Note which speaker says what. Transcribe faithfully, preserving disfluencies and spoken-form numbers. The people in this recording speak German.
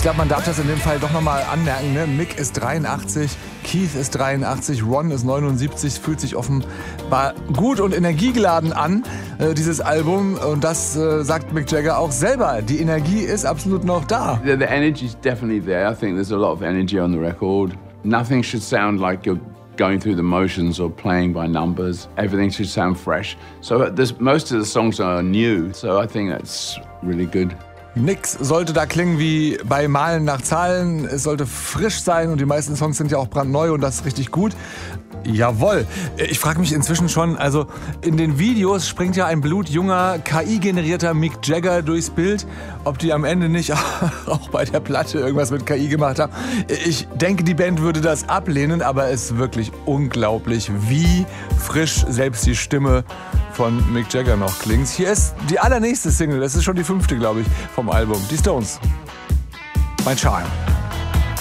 Speaker 1: glaube, man darf das in dem Fall doch nochmal anmerken. Ne? Mick ist dreiundachtzig, Keith ist dreiundachtzig, Ron ist neunundsiebzig. Fühlt sich offenbar gut und energiegeladen an, äh, dieses Album. Und das äh, sagt Mick Jagger auch selber. Die Energie ist absolut noch da.
Speaker 2: The, the energy is definitely there. I think there's a lot of energy on the record. Nothing should sound like you're going through the motions or playing by numbers. Everything should sound fresh. So this, most of the songs are new, so I think that's really good.
Speaker 1: Nix sollte da klingen wie bei Malen nach Zahlen. Es sollte frisch sein und die meisten Songs sind ja auch brandneu und das ist richtig gut. Jawohl. Ich frage mich inzwischen schon, also in den Videos springt ja ein blutjunger, K I-generierter Mick Jagger durchs Bild. Ob die am Ende nicht auch bei der Platte irgendwas mit K I gemacht haben. Ich denke, die Band würde das ablehnen, aber es ist wirklich unglaublich, wie frisch selbst die Stimme von Mick Jagger noch klingt. Hier ist die allernächste Single, das ist schon die fünfte, glaube ich, vom Album. Die Stones. Mein Charme.